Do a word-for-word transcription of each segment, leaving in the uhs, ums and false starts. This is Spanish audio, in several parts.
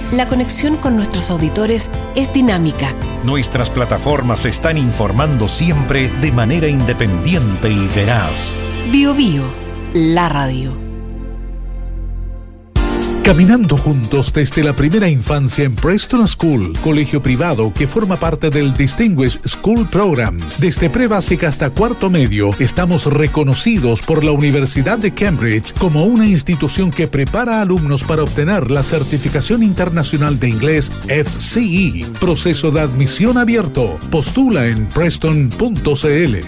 la conexión con nuestros auditores es dinámica. Nuestras plataformas están informando siempre de manera independiente y veraz. Bio Bio, la radio. Caminando juntos desde la primera infancia en Preston School, colegio privado que forma parte del Distinguished School Program. Desde pre-básica hasta cuarto medio, estamos reconocidos por la Universidad de Cambridge como una institución que prepara a alumnos para obtener la certificación internacional de inglés F C E. Proceso de admisión abierto. Postula en preston punto c l.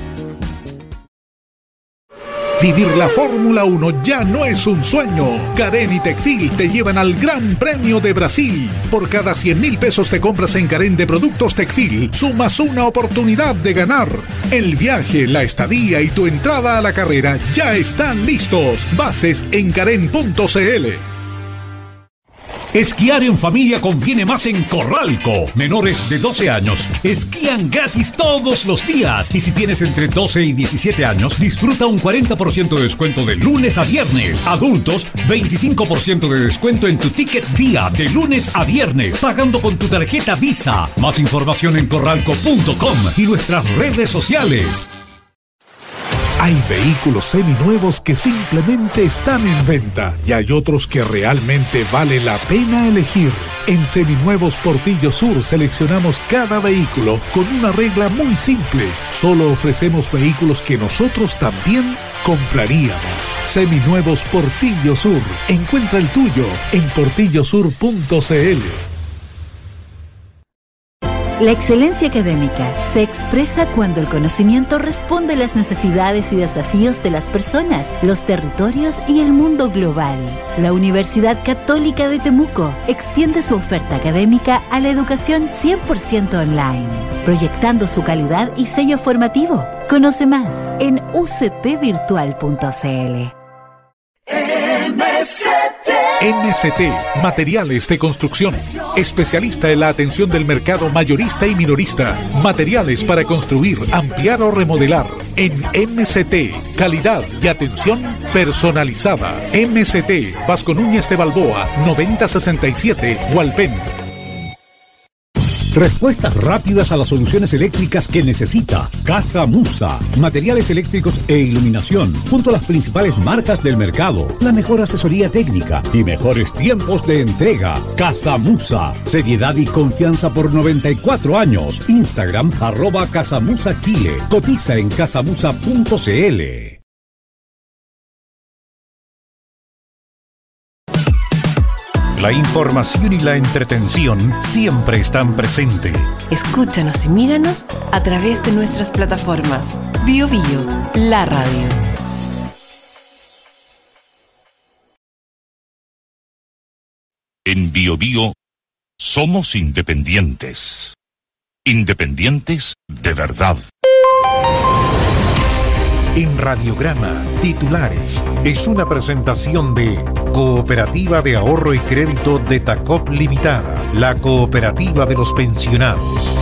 Vivir la Fórmula uno ya no es un sueño. Carén y Tecfil te llevan al Gran Premio de Brasil. Por cada cien mil pesos te compras en Carén de productos Tecfil, sumas una oportunidad de ganar. El viaje, la estadía y tu entrada a la carrera ya están listos. Bases en carén punto c l. Esquiar en familia conviene más en Corralco. Menores de doce años esquían gratis todos los días. Y si tienes entre doce y diecisiete años, disfruta un cuarenta por ciento de descuento de lunes a viernes. Adultos, veinticinco por ciento de descuento en tu ticket día de lunes a viernes, pagando con tu tarjeta Visa. Más información en corralco punto com y nuestras redes sociales. Hay vehículos seminuevos que simplemente están en venta y hay otros que realmente vale la pena elegir. En Seminuevos Portillo Sur seleccionamos cada vehículo con una regla muy simple. Solo ofrecemos vehículos que nosotros también compraríamos. Seminuevos Portillo Sur. Encuentra el tuyo en portillo sur punto c l. La excelencia académica se expresa cuando el conocimiento responde a las necesidades y desafíos de las personas, los territorios y el mundo global. La Universidad Católica de Temuco extiende su oferta académica a la educación cien por ciento online, proyectando su calidad y sello formativo. Conoce más en u c t virtual punto c l. M C T. M C T, Materiales de Construcción. Especialista en la atención del mercado mayorista y minorista. Materiales para construir, ampliar o remodelar. En M C T, calidad y atención personalizada. M C T, Vasco Núñez de Balboa, noventa sesenta y siete, Hualpén. Respuestas rápidas a las soluciones eléctricas que necesita. Casa Musa. Materiales eléctricos e iluminación, junto a las principales marcas del mercado. La mejor asesoría técnica y mejores tiempos de entrega. Casa Musa. Seriedad y confianza por noventa y cuatro años. Instagram, arroba Casamusa Chile. Cotiza en casamusa punto c l. La información y la entretención siempre están presentes. Escúchanos y míranos a través de nuestras plataformas. Bio Bio, la radio. En Bio Bio somos independientes. Independientes de verdad. En Radiograma, titulares. Es una presentación de Cooperativa de Ahorro y Crédito de Tacop Limitada, la cooperativa de los pensionados.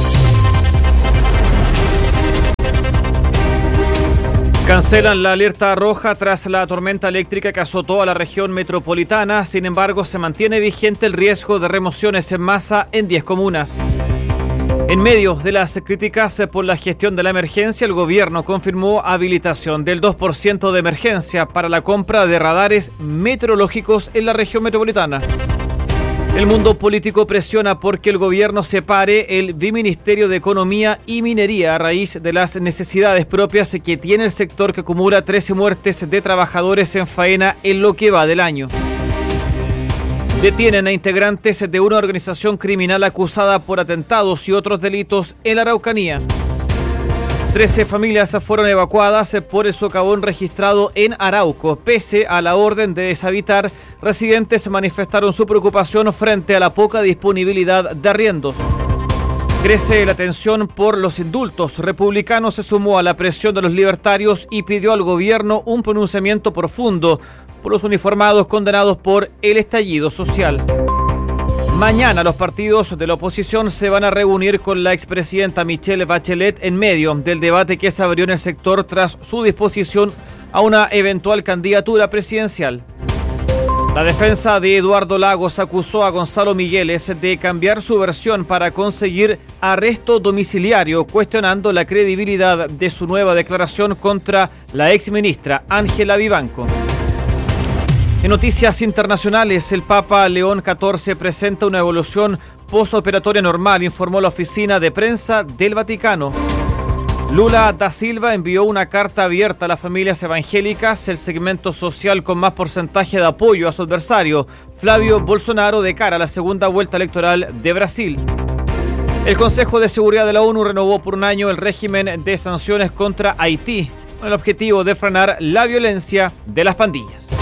Cancelan la alerta roja tras la tormenta eléctrica que azotó a la región metropolitana. Sin embargo, se mantiene vigente el riesgo de remociones en masa en diez comunas. En medio de las críticas por la gestión de la emergencia, el gobierno confirmó habilitación del dos por ciento de emergencia para la compra de radares meteorológicos en la región metropolitana. El mundo político presiona porque el gobierno separe el Viministerio de Economía y Minería a raíz de las necesidades propias que tiene el sector, que acumula trece muertes de trabajadores en faena en lo que va del año. Detienen a integrantes de una organización criminal acusada por atentados y otros delitos en la Araucanía. Trece familias fueron evacuadas por el socavón registrado en Arauco. Pese a la orden de deshabitar, residentes manifestaron su preocupación frente a la poca disponibilidad de arriendos. Crece la tensión por los indultos. Republicano se sumó a la presión de los libertarios y pidió al gobierno un pronunciamiento profundo por los uniformados condenados por el estallido social. Mañana los partidos de la oposición se van a reunir con la expresidenta Michelle Bachelet en medio del debate que se abrió en el sector tras su disposición a una eventual candidatura presidencial. La defensa de Eduardo Lagos acusó a Gonzalo Migueles de cambiar su versión para conseguir arresto domiciliario, cuestionando la credibilidad de su nueva declaración contra la exministra Ángela Vivanco. En noticias internacionales, el Papa León catorce presenta una evolución postoperatoria normal, informó la oficina de prensa del Vaticano. Lula da Silva envió una carta abierta a las familias evangélicas, el segmento social con más porcentaje de apoyo a su adversario, Flavio Bolsonaro, de cara a la segunda vuelta electoral de Brasil. El Consejo de Seguridad de la ONU renovó por un año el régimen de sanciones contra Haití, con el objetivo de frenar la violencia de las pandillas.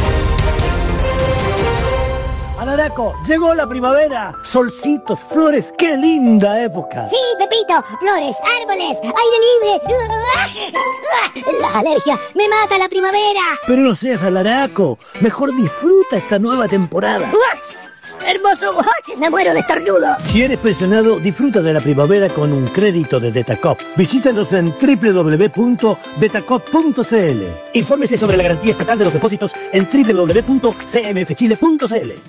Alaraco, llegó la primavera. Solcitos, flores, qué linda época. Sí, Pepito, flores, árboles, aire libre. La alergia, me mata la primavera. Pero no seas alaraco, mejor disfruta esta nueva temporada. ¡Hermoso! Me muero de estornudo. Si eres pensionado, disfruta de la primavera con un crédito de Detacop. Visítanos en doble u doble u doble u punto detacop punto c l. Infórmese sobre la garantía estatal de los depósitos en doble u doble u doble u punto c m f chile punto c l.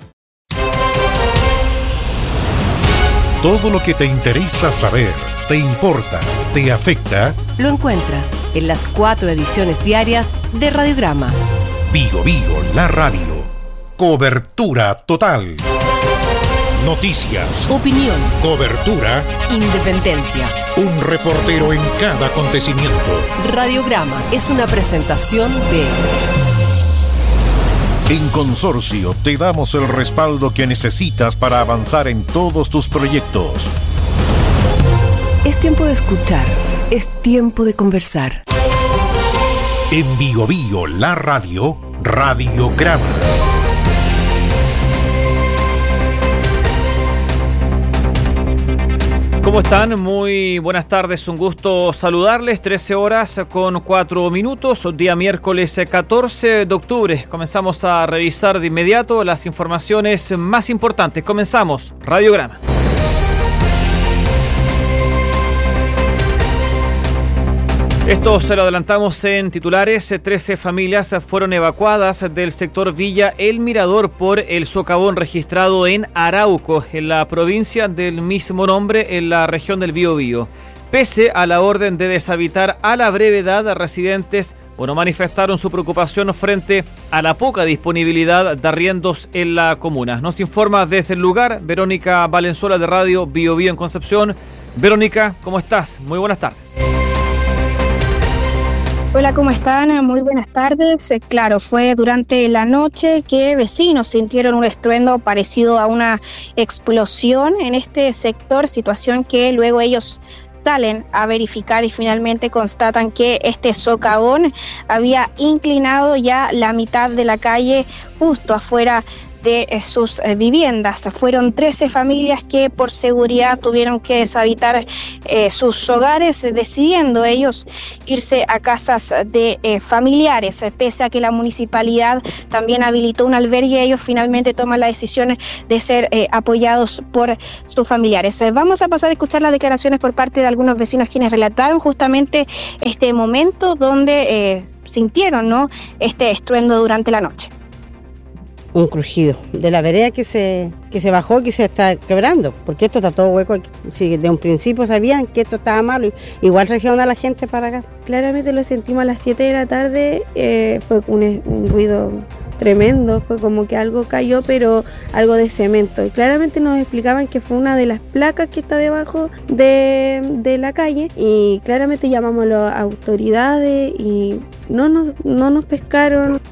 Todo lo que te interesa saber, te importa, te afecta, lo encuentras en las cuatro ediciones diarias de Radiograma. Bio Bio, la radio. Cobertura total. Noticias. Opinión. Cobertura. Independencia. Un reportero en cada acontecimiento. Radiograma es una presentación de... En Consorcio te damos el respaldo que necesitas para avanzar en todos tus proyectos. Es tiempo de escuchar, es tiempo de conversar. En Bio Bio, la radio, Radiograma. ¿Cómo están? Muy buenas tardes, un gusto saludarles. trece horas con cuatro minutos, día miércoles catorce de octubre. Comenzamos a revisar de inmediato las informaciones más importantes. Comenzamos, Radiograma. Esto se lo adelantamos en titulares. trece familias fueron evacuadas del sector Villa El Mirador por el socavón registrado en Arauco, en la provincia del mismo nombre, en la región del Biobío. Pese a la orden de deshabitar a la brevedad, residentes bueno, manifestaron su preocupación frente a la poca disponibilidad de arriendos en la comuna. Nos informa desde el lugar Verónica Valenzuela de Radio Biobío en Concepción. Verónica, ¿cómo estás? Muy buenas tardes. Hola, ¿cómo están? Muy buenas tardes. Eh, claro, fue durante la noche que vecinos sintieron un estruendo parecido a una explosión en este sector, situación que luego ellos salen a verificar y finalmente constatan que este socavón había inclinado ya la mitad de la calle justo afuera de sus viviendas. Fueron trece familias que por seguridad tuvieron que deshabitar eh, sus hogares, decidiendo ellos irse a casas de eh, familiares. Pese a que la municipalidad también habilitó un albergue, ellos finalmente toman la decisión de ser eh, apoyados por sus familiares. Vamos a pasar a escuchar las declaraciones por parte de algunos vecinos quienes relataron justamente este momento donde eh, sintieron, ¿no?, este estruendo durante la noche. Un crujido de la vereda que se que se bajó, que se está quebrando, porque esto está todo hueco. Si de un principio sabían que esto estaba malo, igual trajeron a la gente para acá. Claramente lo sentimos a las siete de la tarde, eh, fue un, un ruido tremendo, fue como que algo cayó, pero algo de cemento. Y claramente nos explicaban que fue una de las placas que está debajo de, de la calle, y claramente llamamos a las autoridades y no nos, no nos pescaron.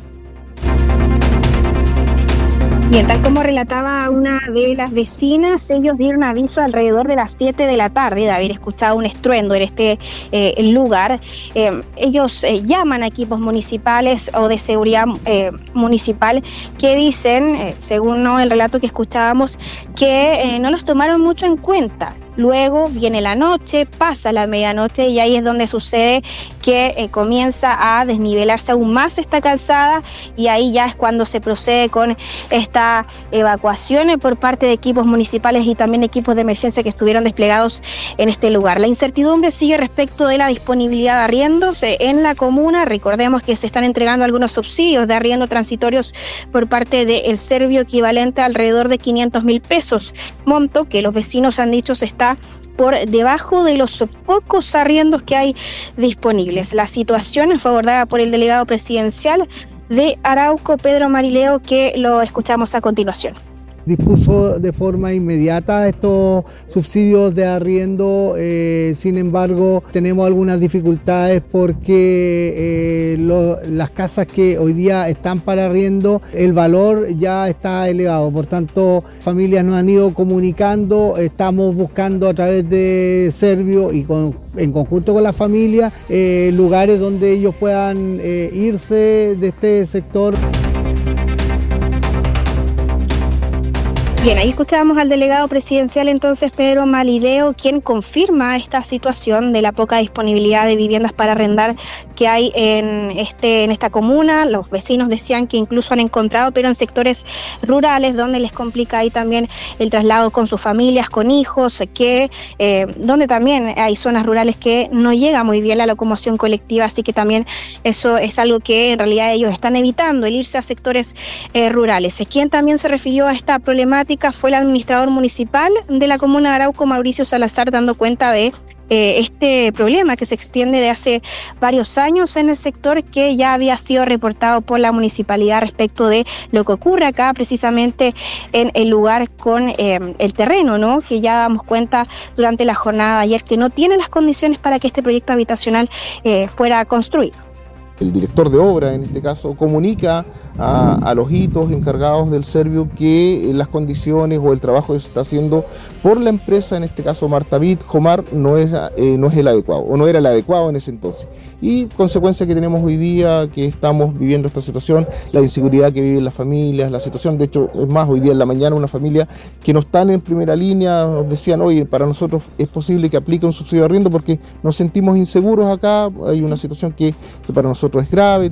Bien, tal como relataba una de las vecinas, ellos dieron aviso alrededor de las siete de la tarde de haber escuchado un estruendo en este eh, lugar. Eh, ellos eh, llaman a equipos municipales o de seguridad eh, municipal que dicen, eh, según ¿no? el relato que escuchábamos, que eh, no los tomaron mucho en cuenta. luego viene la noche, pasa la medianoche y ahí es donde sucede que eh, comienza a desnivelarse aún más esta calzada y ahí ya es cuando se procede con esta evacuación por parte de equipos municipales y también equipos de emergencia que estuvieron desplegados en este lugar. La incertidumbre sigue respecto de la disponibilidad de arriendos en la comuna. Recordemos que se están entregando algunos subsidios de arriendo transitorios por parte del Servio equivalente a alrededor de quinientos mil pesos, monto que los vecinos han dicho se está por debajo de los pocos arriendos que hay disponibles. La situación fue abordada por el delegado presidencial de Arauco, Pedro Marileo, que lo escuchamos a continuación. Dispuso de forma inmediata estos subsidios de arriendo, eh, sin embargo tenemos algunas dificultades porque eh, lo, las casas que hoy día están para arriendo, el valor ya está elevado, por tanto familias nos han ido comunicando, estamos buscando a través de Servio y con, en conjunto con la familia eh, lugares donde ellos puedan eh, irse de este sector. Bien, ahí escuchábamos al delegado presidencial entonces Pedro Marileo, quien confirma esta situación de la poca disponibilidad de viviendas para arrendar que hay en este en esta comuna. Los vecinos decían que incluso han encontrado, pero en sectores rurales donde les complica ahí también el traslado con sus familias, con hijos, que eh, donde también hay zonas rurales que no llega muy bien la locomoción colectiva, así que también eso es algo que en realidad ellos están evitando, el irse a sectores eh, rurales. Quien también se refirió a esta problemática fue el administrador municipal de la comuna de Arauco, Mauricio Salazar, dando cuenta de eh, este problema que se extiende de hace varios años en el sector, que ya había sido reportado por la municipalidad respecto de lo que ocurre acá precisamente en el lugar con eh, el terreno, ¿no? Que ya damos cuenta durante la jornada de ayer que no tiene las condiciones para que este proyecto habitacional eh, fuera construido. El director de obra, en este caso, comunica a, a los hitos encargados del Servio que las condiciones o el trabajo que se está haciendo por la empresa, en este caso Martavit, Jomar, no es, eh, no es el adecuado, o no era el adecuado en ese entonces. Y consecuencia que tenemos hoy día, que estamos viviendo esta situación, la inseguridad que viven las familias, la situación, de hecho, es más, hoy día en la mañana una familia que no están en primera línea, nos decían, oye, para nosotros es posible que aplique un subsidio de arriendo porque nos sentimos inseguros acá, hay una situación que, que para nosotros es grave.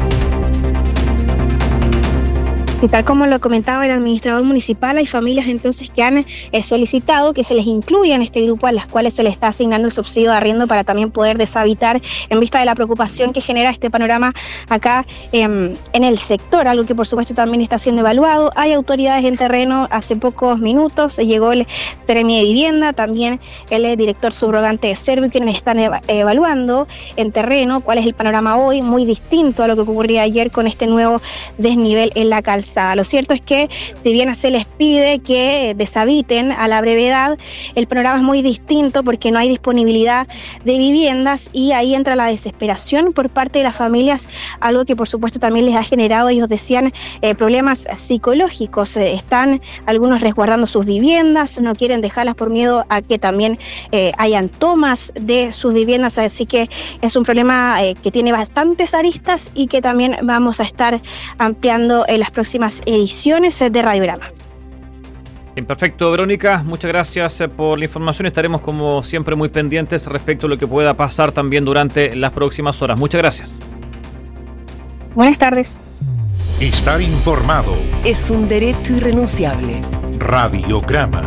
Y tal como lo comentaba el administrador municipal, hay familias entonces que han eh, solicitado que se les incluya en este grupo a las cuales se les está asignando el subsidio de arriendo para también poder deshabitar en vista de la preocupación que genera este panorama acá eh, en el sector, algo que por supuesto también está siendo evaluado. Hay autoridades en terreno, hace pocos minutos llegó el Seremi de Vivienda, también el director subrogante de Servio, quienes están eva- evaluando en terreno cuál es el panorama hoy, muy distinto a lo que ocurría ayer con este nuevo desnivel en la calzada. Lo cierto es que si bien se les pide que deshabiten a la brevedad, el panorama es muy distinto porque no hay disponibilidad de viviendas y ahí entra la desesperación por parte de las familias, algo que por supuesto también les ha generado, ellos decían, eh, problemas psicológicos. Eh, están algunos resguardando sus viviendas, no quieren dejarlas por miedo a que también eh, hayan tomas de sus viviendas, así que es un problema eh, que tiene bastantes aristas y que también vamos a estar ampliando en las próximas ediciones de Radiograma. Bien, perfecto, Verónica, muchas gracias por la información. Estaremos como siempre muy pendientes respecto a lo que pueda pasar también durante las próximas horas. Muchas gracias. Buenas tardes. Estar informado es un derecho irrenunciable. Radiograma.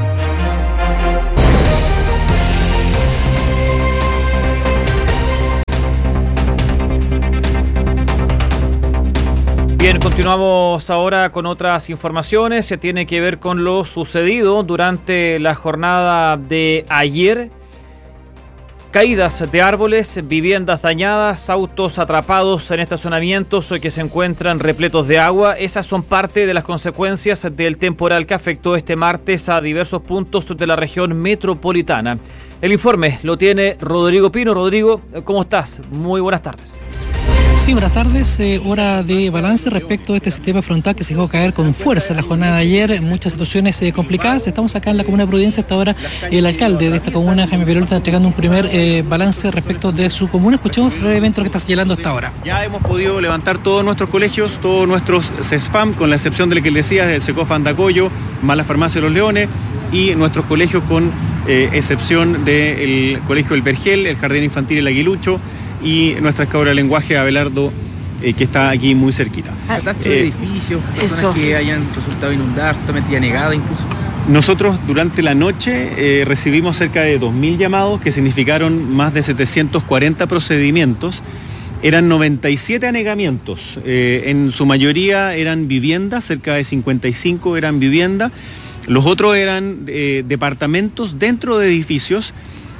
Bien, continuamos ahora con otras informaciones. Se tiene que ver con lo sucedido durante la jornada de ayer. Caídas de árboles, viviendas dañadas, autos atrapados en estacionamientos que se encuentran repletos de agua. Esas son parte de las consecuencias del temporal que afectó este martes a diversos puntos de la región metropolitana. El informe lo tiene Rodrigo Pino. Rodrigo, ¿cómo estás? Muy buenas tardes. Sí, buenas tardes. Eh, hora de balance respecto a este sistema frontal que se dejó caer con fuerza en la jornada de ayer. Muchas situaciones eh, complicadas. Estamos acá en la comuna de Providencia. Hasta ahora el alcalde de esta comuna, Jaime Perol, está entregando un primer eh, balance respecto de su comuna. Escuchemos brevemente lo que está señalando hasta ahora. Ya hemos podido levantar todos nuestros colegios, todos nuestros CESFAM, con la excepción del que le decía, el SECOF Andacoyo, más la Farmacia de los Leones, y nuestros colegios con eh, excepción del Colegio El Vergel, el Jardín Infantil El Aguilucho y nuestra escuela de lenguaje Abelardo, eh, que está aquí muy cerquita. ¿Catastro de Eh, edificios, personas eso. que hayan resultado inundadas, justamente ya negadas incluso? Nosotros durante la noche eh, recibimos cerca de dos mil llamados que significaron más de setecientos cuarenta procedimientos. Eran noventa y siete anegamientos, eh, en su mayoría eran viviendas, cerca de cincuenta y cinco eran viviendas, los otros eran eh, departamentos dentro de edificios,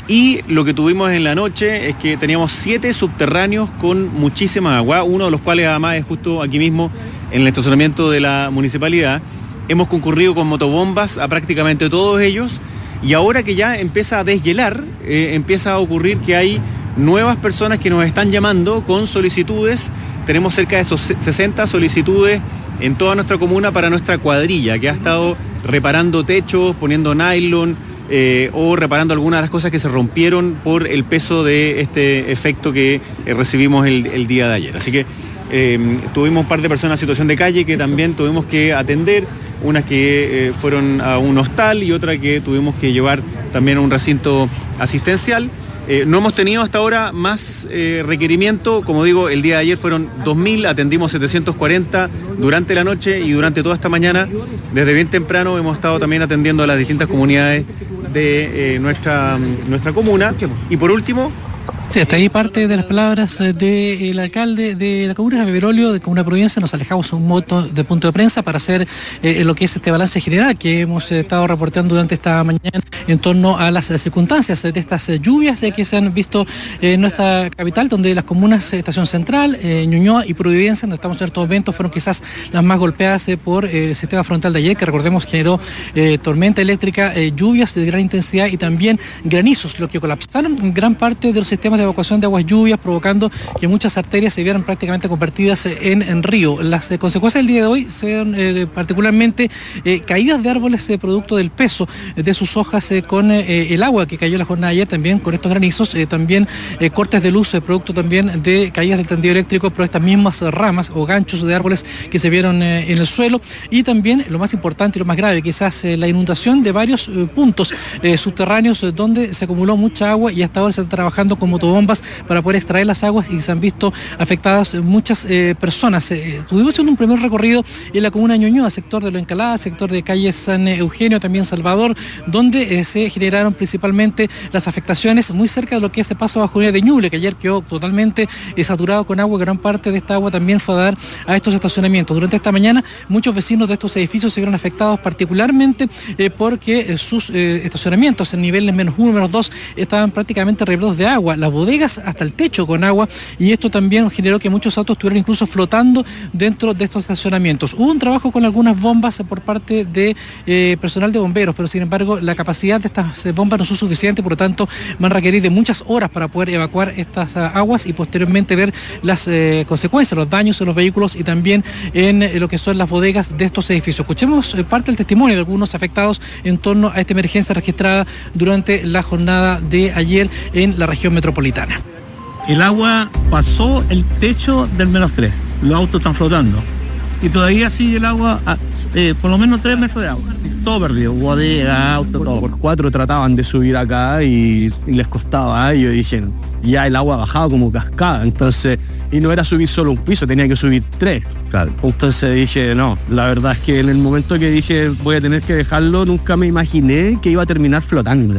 y lo que tuvimos en la noche es que teníamos siete subterráneos con muchísima agua, uno de los cuales además es justo aquí mismo en el estacionamiento de la municipalidad. Hemos concurrido con motobombas a prácticamente todos ellos, y ahora que ya empieza a deshielar, eh, empieza a ocurrir que hay nuevas personas que nos están llamando con solicitudes. Tenemos cerca de esos sesenta solicitudes en toda nuestra comuna para nuestra cuadrilla, que ha estado reparando techos, poniendo nylon eh, o reparando algunas de las cosas que se rompieron por el peso de este efecto que eh, recibimos el, el día de ayer. Así que eh, tuvimos un par de personas en situación de calle que también tuvimos que atender, unas que eh, fueron a un hostal y otra que tuvimos que llevar también a un recinto asistencial. Eh, no hemos tenido hasta ahora más eh, requerimiento, como digo, el día de ayer fueron dos mil, atendimos setecientos cuarenta durante la noche y durante toda esta mañana, desde bien temprano hemos estado también atendiendo a las distintas comunidades de eh, nuestra, nuestra comuna. Y por último... Sí, hasta ahí parte de las palabras del alcalde de la comuna de Berolio, de Comuna Providencia. Nos alejamos un moto de punto de prensa para hacer eh, lo que es este balance general que hemos estado reportando durante esta mañana en torno a las circunstancias de estas lluvias eh, que se han visto en nuestra capital, donde las comunas Estación Central, eh, Ñuñoa y Providencia, donde estamos en estos momentos, fueron quizás las más golpeadas eh, por eh, el sistema frontal de ayer, que recordemos generó eh, tormenta eléctrica, eh, lluvias de gran intensidad y también granizos, lo que colapsaron gran parte de los sistemas de evacuación de aguas lluvias, provocando que muchas arterias se vieran prácticamente convertidas en, en río. Las eh, consecuencias del día de hoy son eh, particularmente eh, caídas de árboles eh, producto del peso de sus hojas eh, con eh, el agua que cayó la jornada de ayer, también con estos granizos, eh, también eh, cortes de luz, eh, producto también de caídas del tendido eléctrico por estas mismas ramas o ganchos de árboles que se vieron eh, en el suelo, y también lo más importante y lo más grave, quizás eh, la inundación de varios eh, puntos eh, subterráneos eh, donde se acumuló mucha agua y hasta ahora se está trabajando con motobombas para poder extraer las aguas y se han visto afectadas muchas eh, personas. Eh, tuvimos un primer recorrido en la comuna de Ñuñoa, sector de Lo Encalada, sector de calle San Eugenio, también Salvador, donde eh, se generaron principalmente las afectaciones muy cerca de lo que es el paso bajo de Ñuble, que ayer quedó totalmente eh, saturado con agua. Gran parte de esta agua también fue a dar a estos estacionamientos. Durante esta mañana muchos vecinos de estos edificios se vieron afectados particularmente eh, porque eh, sus eh, estacionamientos en niveles menos uno, menos dos estaban prácticamente repletos de agua. Las bodegas hasta el techo con agua, y esto también generó que muchos autos estuvieran incluso flotando dentro de estos estacionamientos. Hubo un trabajo con algunas bombas por parte de eh, personal de bomberos, pero sin embargo la capacidad de estas bombas no es suficiente, por lo tanto van a requerir de muchas horas para poder evacuar estas uh, aguas y posteriormente ver las eh, consecuencias, los daños en los vehículos y también en eh, lo que son las bodegas de estos edificios. Escuchemos eh, parte del testimonio de algunos afectados en torno a esta emergencia registrada durante la jornada de ayer en la región metropolitana. El agua pasó el techo del menos tres, los autos están flotando y todavía sigue el agua a, eh, por lo menos tres metros de agua, todo perdido, bodega, auto, todo. Por cuatro trataban de subir acá y, y les costaba, y dijeron, ya el agua bajaba como cascada, entonces, y no era subir solo un piso, tenía que subir tres. Claro. Entonces dije, no, la verdad es que en el momento que dije voy a tener que dejarlo, nunca me imaginé que iba a terminar flotando.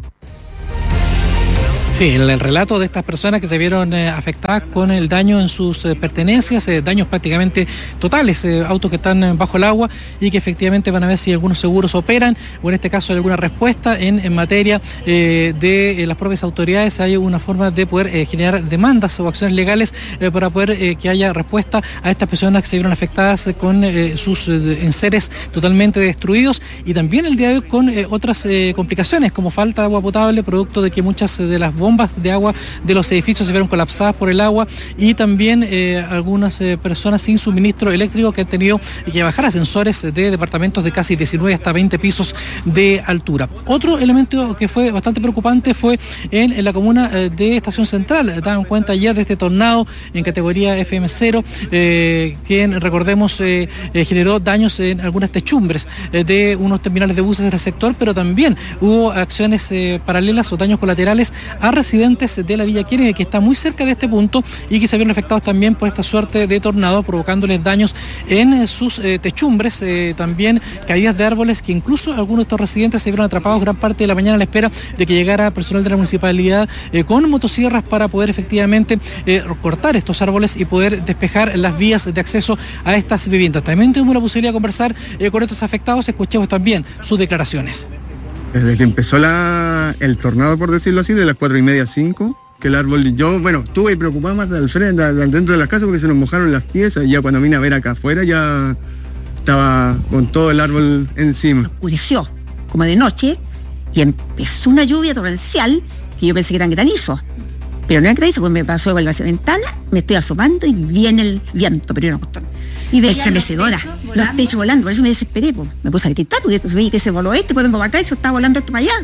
Sí, el, el relato de estas personas que se vieron eh, afectadas con el daño en sus eh, pertenencias, eh, daños prácticamente totales, eh, autos que están eh, bajo el agua y que efectivamente van a ver si algunos seguros operan o en este caso hay alguna respuesta en, en materia eh, de eh, las propias autoridades. Hay una forma de poder eh, generar demandas o acciones legales eh, para poder eh, que haya respuesta a estas personas que se vieron afectadas eh, con eh, sus eh, enseres totalmente destruidos, y también el día de hoy con eh, otras eh, complicaciones como falta de agua potable producto de que muchas de las bombas bombas de agua de los edificios se vieron colapsadas por el agua y también eh, algunas eh, personas sin suministro eléctrico que han tenido que bajar ascensores de departamentos de casi diecinueve hasta veinte pisos de altura. Otro elemento que fue bastante preocupante fue en, en la comuna eh, de Estación Central. Daban cuenta ya de este tornado en categoría F M cero, eh, quien recordemos eh, eh, generó daños en algunas techumbres eh, de unos terminales de buses en el sector, pero también hubo acciones eh, paralelas o daños colaterales a residentes de la Villa Kennedy, que está muy cerca de este punto y que se vieron afectados también por esta suerte de tornado, provocándoles daños en eh, sus eh, techumbres, eh, también caídas de árboles, que incluso algunos de estos residentes se vieron atrapados gran parte de la mañana a la espera de que llegara personal de la municipalidad eh, con motosierras para poder efectivamente eh, cortar estos árboles y poder despejar las vías de acceso a estas viviendas. También tuvimos la posibilidad de conversar eh, con estos afectados, escuchemos también sus declaraciones. Desde que empezó la, el tornado, por decirlo así, de las cuatro y media a cinco, que el árbol, yo, bueno, estuve preocupado más del frente, del dentro de las casas porque se nos mojaron las piezas y ya cuando vine a ver acá afuera ya estaba con todo el árbol encima. Oscureció, como de noche, y empezó una lluvia torrencial que yo pensé que eran granizos. Pero no era granizo, pues me pasó por la ventana, me estoy asomando y viene el viento, pero era una cuestión. Y veía estremecedora, los, los techos volando, por eso me desesperé, pues. Me puse a gritar porque veía que se voló este, pues vengo para acá y se está volando esto para allá.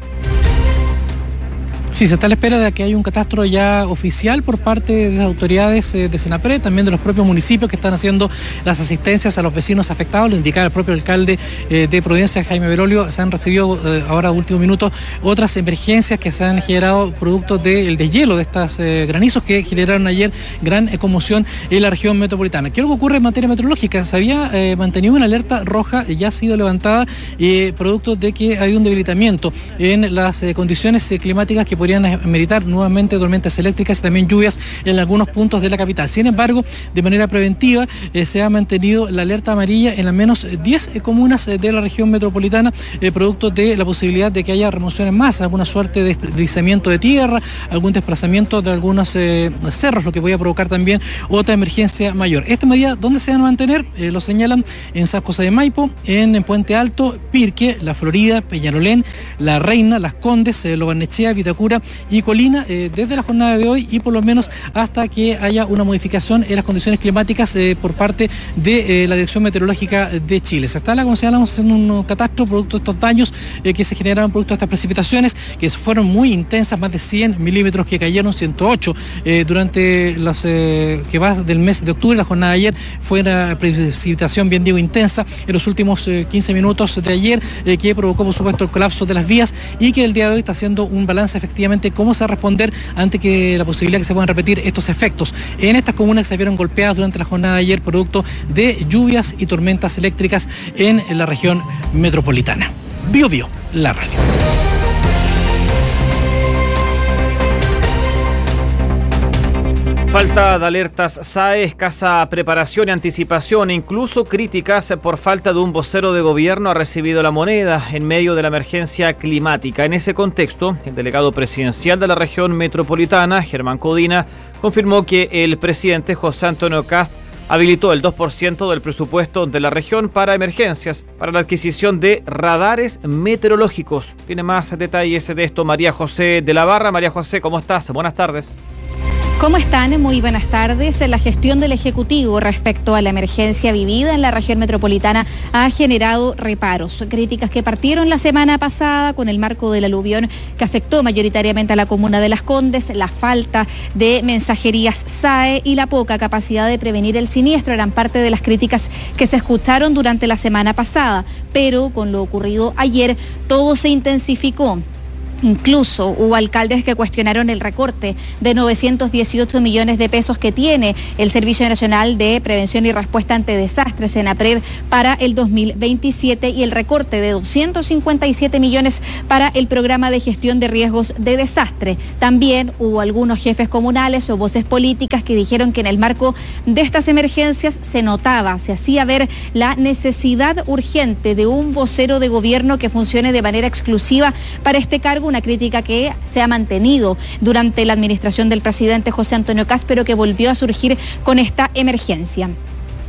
Sí, se está a la espera de que haya un catastro ya oficial por parte de las autoridades eh, de Senapred, también de los propios municipios que están haciendo las asistencias a los vecinos afectados. Lo indicaba el propio alcalde eh, de Providencia, Jaime Berolio. Se han recibido eh, ahora a último minuto otras emergencias que se han generado producto del deshielo de estos eh, granizos que generaron ayer gran eh, conmoción en la región metropolitana. ¿Qué es lo que ocurre en materia meteorológica? Se había eh, mantenido una alerta roja, ya ha sido levantada eh, producto de que hay un debilitamiento en las eh, condiciones eh, climáticas que podrían meritar nuevamente tormentas eléctricas y también lluvias en algunos puntos de la capital. Sin embargo, de manera preventiva eh, se ha mantenido la alerta amarilla en al menos diez eh, comunas eh, de la región metropolitana, eh, producto de la posibilidad de que haya remociones más, alguna suerte de deslizamiento de tierra, algún desplazamiento de algunos eh, cerros, lo que podría provocar también otra emergencia mayor. Esta medida, ¿dónde se van a mantener? Eh, lo señalan en San José de Maipo, en, en Puente Alto, Pirque, La Florida, Peñalolén, La Reina, Las Condes, eh, Lo Barnechea, Vitacura y Colina, eh, desde la jornada de hoy y por lo menos hasta que haya una modificación en las condiciones climáticas eh, por parte de eh, la Dirección Meteorológica de Chile. Se está, como señalamos, haciendo un catastro producto de estos daños eh, que se generaron producto de estas precipitaciones que fueron muy intensas, más de cien milímetros que cayeron, ciento ocho eh, durante los eh, que va del mes de octubre. La jornada de ayer fue una precipitación, bien digo, intensa en los últimos eh, quince minutos de ayer eh, que provocó por supuesto el colapso de las vías y que el día de hoy está haciendo un balance efectivamente cómo se va a responder ante que la posibilidad que se puedan repetir estos efectos en estas comunas que se vieron golpeadas durante la jornada de ayer producto de lluvias y tormentas eléctricas en la región metropolitana. Bio Bio, la radio. Falta de alertas S A E, escasa preparación y anticipación e incluso críticas por falta de un vocero de gobierno ha recibido La Moneda en medio de la emergencia climática. En ese contexto, el delegado presidencial de la región metropolitana, Germán Codina, confirmó que el presidente José Antonio Kast habilitó el dos por ciento del presupuesto de la región para emergencias, para la adquisición de radares meteorológicos. Tiene más detalles de esto María José de la Barra. María José, ¿cómo estás? Buenas tardes. ¿Cómo están? Muy buenas tardes. La gestión del Ejecutivo respecto a la emergencia vivida en la región metropolitana ha generado reparos, críticas que partieron la semana pasada con el marco del aluvión que afectó mayoritariamente a la comuna de Las Condes, la falta de mensajerías S A E y la poca capacidad de prevenir el siniestro eran parte de las críticas que se escucharon durante la semana pasada, pero con lo ocurrido ayer todo se intensificó. Incluso hubo alcaldes que cuestionaron el recorte de novecientos dieciocho millones de pesos que tiene el Servicio Nacional de Prevención y Respuesta ante Desastres, Senapred, para el dos mil veintisiete y el recorte de doscientos cincuenta y siete millones para el Programa de Gestión de Riesgos de Desastre. También hubo algunos jefes comunales o voces políticas que dijeron que en el marco de estas emergencias se notaba, se hacía ver la necesidad urgente de un vocero de gobierno que funcione de manera exclusiva para este cargo, una crítica que se ha mantenido durante la administración del presidente José Antonio Kast, pero que volvió a surgir con esta emergencia.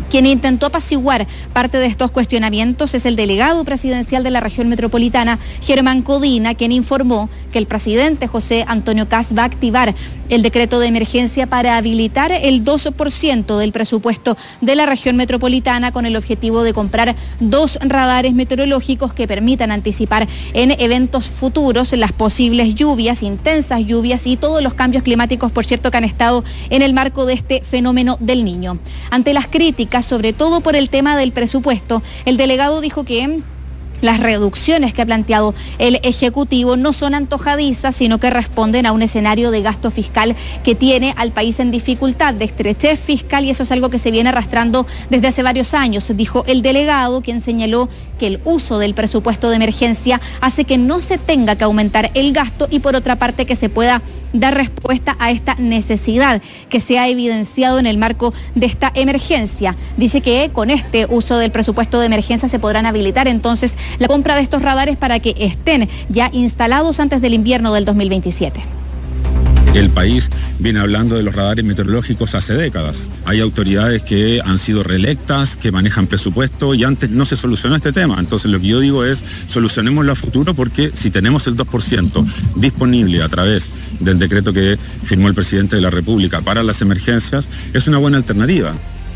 Quien intentó apaciguar parte de estos cuestionamientos es el delegado presidencial de la región metropolitana, Germán Codina, quien informó que el presidente José Antonio Kast va a activar el decreto de emergencia para habilitar el dos por ciento del presupuesto de la región metropolitana con el objetivo de comprar dos radares meteorológicos que permitan anticipar en eventos futuros las posibles lluvias, intensas lluvias y todos los cambios climáticos, por cierto, que han estado en el marco de este fenómeno del Niño. Ante las críticas, sobre todo por el tema del presupuesto, el delegado dijo que las reducciones que ha planteado el Ejecutivo no son antojadizas, sino que responden a un escenario de gasto fiscal que tiene al país en dificultad, de estrechez fiscal, y eso es algo que se viene arrastrando desde hace varios años, dijo el delegado, quien señaló que el uso del presupuesto de emergencia hace que no se tenga que aumentar el gasto y por otra parte que se pueda dar respuesta a esta necesidad que se ha evidenciado en el marco de esta emergencia. Dice que con este uso del presupuesto de emergencia se podrán habilitar entonces la compra de estos radares para que estén ya instalados antes del invierno del dos mil veintisiete. El país viene hablando de los radares meteorológicos hace décadas. Hay autoridades que han sido reelectas, que manejan presupuesto y antes no se solucionó este tema. Entonces lo que yo digo es, solucionémoslo a futuro porque si tenemos el dos por ciento disponible a través del decreto que firmó el presidente de la República para las emergencias, es una buena alternativa.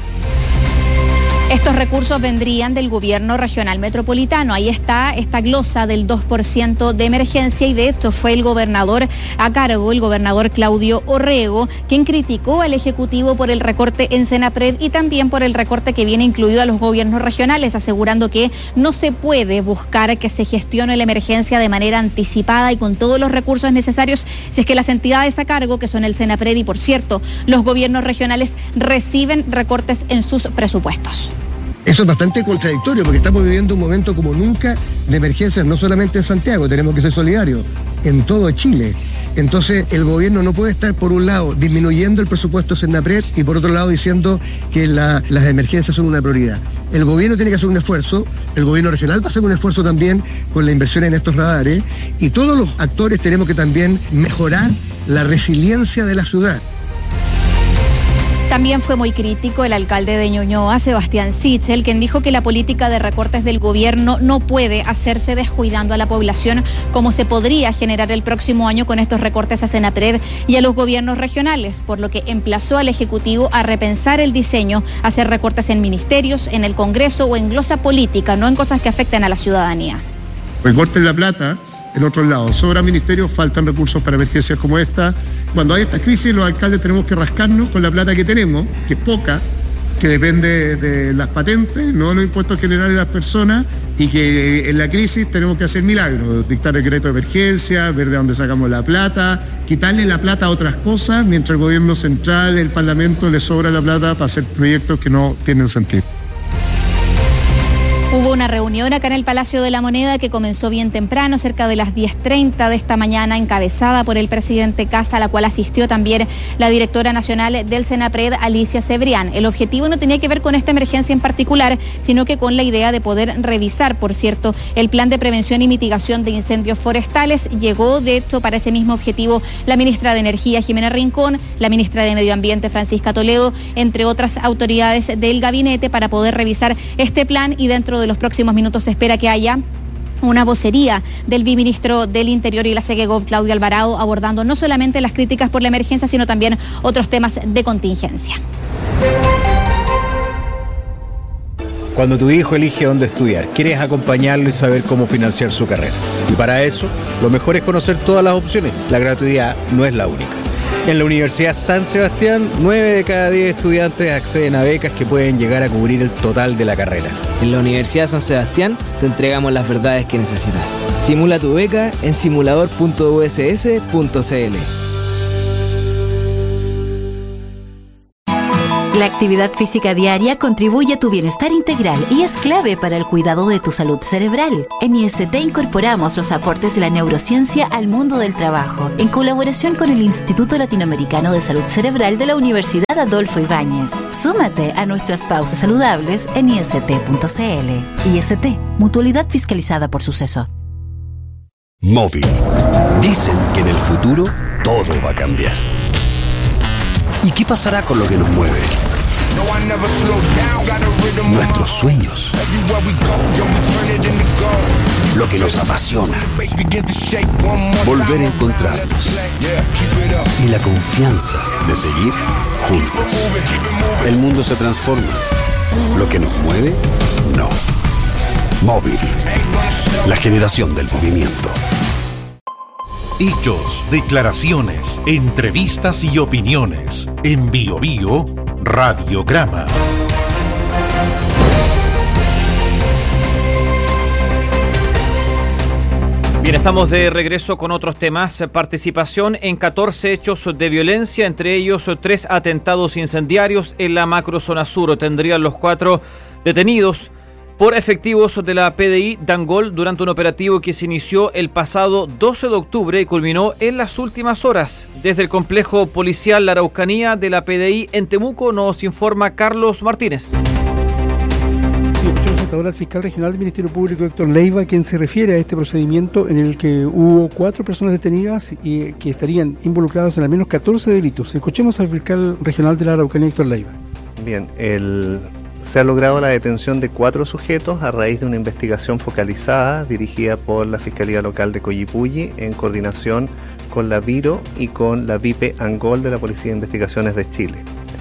Estos recursos vendrían del gobierno regional metropolitano. Ahí está esta glosa del dos por ciento de emergencia y de hecho fue el gobernador a cargo, el gobernador Claudio Orrego, quien criticó al Ejecutivo por el recorte en Senapred y también por el recorte que viene incluido a los gobiernos regionales, asegurando que no se puede buscar que se gestione la emergencia de manera anticipada y con todos los recursos necesarios si es que las entidades a cargo, que son el Senapred y por cierto los gobiernos regionales, reciben recortes en sus presupuestos. Eso es bastante contradictorio porque estamos viviendo un momento como nunca de emergencias, no solamente en Santiago, tenemos que ser solidarios, en todo Chile. Entonces el gobierno no puede estar por un lado disminuyendo el presupuesto Senapred y por otro lado diciendo que la, las emergencias son una prioridad. El gobierno tiene que hacer un esfuerzo, el gobierno regional va a hacer un esfuerzo también con la inversión en estos radares y todos los actores tenemos que también mejorar la resiliencia de la ciudad. También fue muy crítico el alcalde de Ñuñoa, Sebastián Sichel, quien dijo que la política de recortes del gobierno no puede hacerse descuidando a la población como se podría generar el próximo año con estos recortes a Senapred y a los gobiernos regionales, por lo que emplazó al Ejecutivo a repensar el diseño, hacer recortes en ministerios, en el Congreso o en glosa política, no en cosas que afecten a la ciudadanía. Recorten la plata. En otro lado, sobran ministerios, faltan recursos para emergencias como esta. Cuando hay esta crisis, los alcaldes tenemos que rascarnos con la plata que tenemos, que es poca, que depende de las patentes, no de los impuestos generales de las personas, y que en la crisis tenemos que hacer milagros, dictar decreto de emergencia, ver de dónde sacamos la plata, quitarle la plata a otras cosas, mientras el gobierno central, el Parlamento, le sobra la plata para hacer proyectos que no tienen sentido. Hubo una reunión acá en el Palacio de la Moneda que comenzó bien temprano, cerca de las diez treinta de esta mañana, encabezada por el presidente Kast, a la cual asistió también la directora nacional del Senapred, Alicia Cebrián. El objetivo no tenía que ver con esta emergencia en particular, sino que con la idea de poder revisar, por cierto, el plan de prevención y mitigación de incendios forestales. Llegó, de hecho, para ese mismo objetivo la ministra de Energía, Jimena Rincón, la ministra de Medio Ambiente, Francisca Toledo, entre otras autoridades del gabinete, para poder revisar este plan y dentro de los próximos minutos se espera que haya una vocería del viceministro del Interior y la SEGEGOV, Claudio Alvarado, abordando no solamente las críticas por la emergencia, sino también otros temas de contingencia. Cuando tu hijo elige dónde estudiar, quieres acompañarlo y saber cómo financiar su carrera. Y para eso, lo mejor es conocer todas las opciones. La gratuidad no es la única. En la Universidad San Sebastián, nueve de cada diez estudiantes acceden a becas que pueden llegar a cubrir el total de la carrera. En la Universidad San Sebastián te entregamos las verdades que necesitas. Simula tu beca en simulador punto u s s punto c l. La actividad física diaria contribuye a tu bienestar integral y es clave para el cuidado de tu salud cerebral. En I S T incorporamos los aportes de la neurociencia al mundo del trabajo, en colaboración con el Instituto Latinoamericano de Salud Cerebral de la Universidad Adolfo Ibáñez. Súmate a nuestras pausas saludables en i s t punto c l. I S T, mutualidad fiscalizada por Suceso. Móvil. Dicen que en el futuro todo va a cambiar. ¿Y qué pasará con lo que nos mueve? Nuestros sueños. Lo que nos apasiona. Volver a encontrarnos. Y la confianza de seguir juntos. El mundo se transforma. Lo que nos mueve, no. Móvil. La generación del movimiento. Hechos, declaraciones, entrevistas y opiniones. En Bio Bio, Radiograma. Bien, estamos de regreso con otros temas. Participación en catorce hechos de violencia, entre ellos tres atentados incendiarios en la macrozona sur. Tendrían los cuatro detenidos por efectivos de la P D I de Angol durante un operativo que se inició el pasado doce de octubre y culminó en las últimas horas. Desde el complejo policial La Araucanía de la P D I en Temuco nos informa Carlos Martínez. Sí, escuchamos ahora al fiscal regional del Ministerio Público, Héctor Leiva, quien se refiere a este procedimiento en el que hubo cuatro personas detenidas y que estarían involucradas en al menos catorce delitos. Escuchemos al fiscal regional de La Araucanía, Héctor Leiva. Bien, el... se ha logrado la detención de cuatro sujetos a raíz de una investigación focalizada dirigida por la Fiscalía Local de Coyipulli en coordinación con la Viro y con la V I P Angol de la Policía de Investigaciones de Chile.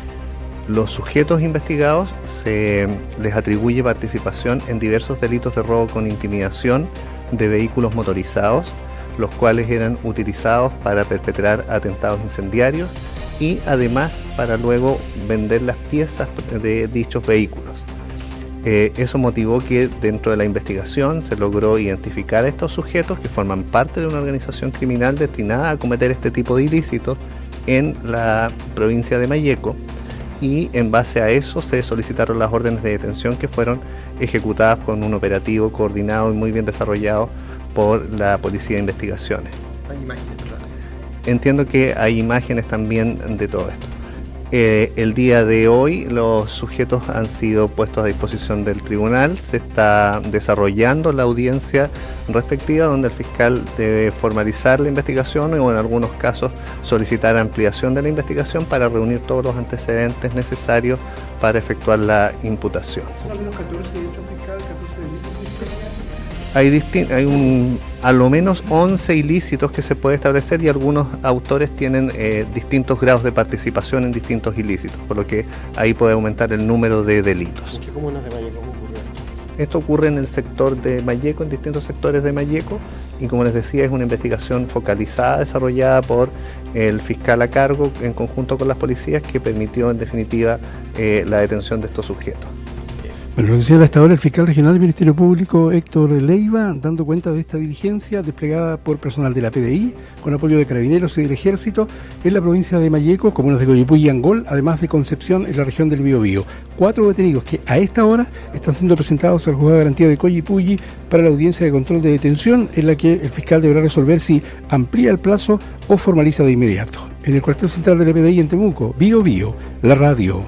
Los sujetos investigados se les atribuye participación en diversos delitos de robo con intimidación de vehículos motorizados, los cuales eran utilizados para perpetrar atentados incendiarios y además para luego vender las piezas de dichos vehículos. Eh, eso motivó que dentro de la investigación se logró identificar a estos sujetos que forman parte de una organización criminal destinada a cometer este tipo de ilícitos en la provincia de Malleco, y en base a eso se solicitaron las órdenes de detención que fueron ejecutadas con un operativo coordinado y muy bien desarrollado por la Policía de Investigaciones. Hay imágenes, ¿verdad? Entiendo que hay imágenes también de todo esto. Eh, el día de hoy los sujetos han sido puestos a disposición del tribunal, se está desarrollando la audiencia respectiva donde el fiscal debe formalizar la investigación o en algunos casos solicitar ampliación de la investigación para reunir todos los antecedentes necesarios para efectuar la imputación. ¿Son al menos catorce hechos, fiscal, catorce delitos? Hay, distin- hay un, a lo menos once ilícitos que se puede establecer y algunos autores tienen eh, distintos grados de participación en distintos ilícitos, por lo que ahí puede aumentar el número de delitos. ¿En qué comunas de Malleco ocurrió esto? Esto ocurre en el sector de Malleco, en distintos sectores de Malleco, y como les decía es una investigación focalizada desarrollada por el fiscal a cargo en conjunto con las policías que permitió en definitiva eh, la detención de estos sujetos. Bueno, lo que decía hasta ahora el fiscal regional del Ministerio Público, Héctor Leiva, dando cuenta de esta diligencia desplegada por personal de la P D I, con apoyo de Carabineros y del Ejército, en la provincia de Malleco, comunas de Coyipulli y Angol, además de Concepción, en la región del Biobío. Cuatro detenidos que a esta hora están siendo presentados al Juzgado de Garantía de Coyipulli para la audiencia de control de detención, en la que el fiscal deberá resolver si amplía el plazo o formaliza de inmediato. En el cuartel central de la P D I en Temuco, Bio Bio, la radio.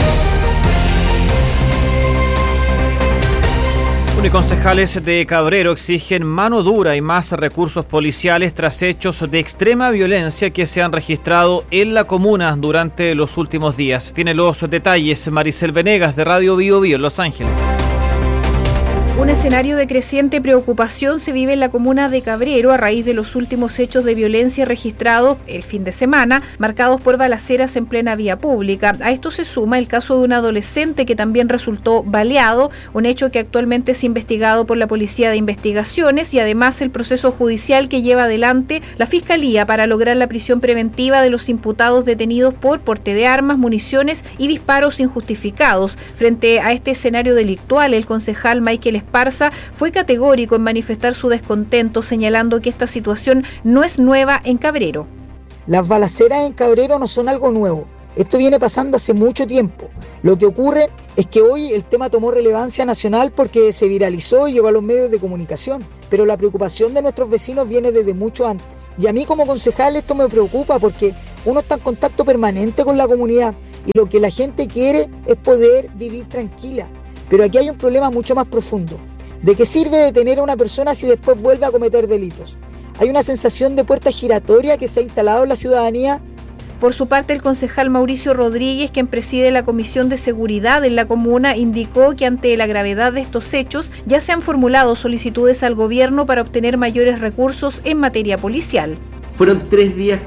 Uniconcejales de Cabrero exigen mano dura y más recursos policiales tras hechos de extrema violencia que se han registrado en la comuna durante los últimos días. Tiene los detalles Maricel Venegas de Radio Bio Bio en Los Ángeles. Un escenario de creciente preocupación se vive en la comuna de Cabrero a raíz de los últimos hechos de violencia registrados el fin de semana, marcados por balaceras en plena vía pública. A esto se suma el caso de un adolescente que también resultó baleado, un hecho que actualmente es investigado por la Policía de Investigaciones, y además el proceso judicial que lleva adelante la Fiscalía para lograr la prisión preventiva de los imputados detenidos por porte de armas, municiones y disparos injustificados. Frente a este escenario delictual, el concejal Michael Esparza fue categórico en manifestar su descontento, señalando que esta situación no es nueva en Cabrero. Las balaceras en Cabrero no son algo nuevo. Esto viene pasando hace mucho tiempo. Lo que ocurre es que hoy el tema tomó relevancia nacional porque se viralizó y llegó a los medios de comunicación. Pero la preocupación de nuestros vecinos viene desde mucho antes. Y a mí como concejal esto me preocupa porque uno está en contacto permanente con la comunidad y lo que la gente quiere es poder vivir tranquila. Pero aquí hay un problema mucho más profundo. ¿De qué sirve detener a una persona si después vuelve a cometer delitos? Hay una sensación de puerta giratoria que se ha instalado en la ciudadanía Por su parte, el concejal Mauricio Rodríguez, quien preside la Comisión de Seguridad en la comuna, indicó que ante la gravedad de estos hechos ya se han formulado solicitudes al gobierno para obtener mayores recursos en materia policial. Fueron tres días